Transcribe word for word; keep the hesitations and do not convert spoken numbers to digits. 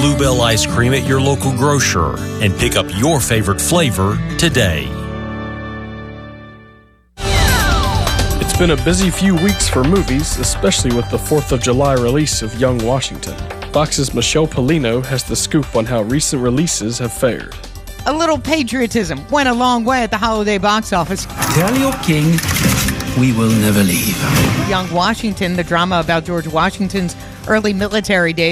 Bluebell ice cream at your local grocer and pick up your favorite flavor today. It's been a busy few weeks for movies, especially with the fourth of July release of Young Washington. Fox's Michelle Polino has the scoop on how recent releases have fared. A little patriotism went a long way at the holiday box office. Tell your king we will never leave. Young Washington, the drama about George Washington's early military days,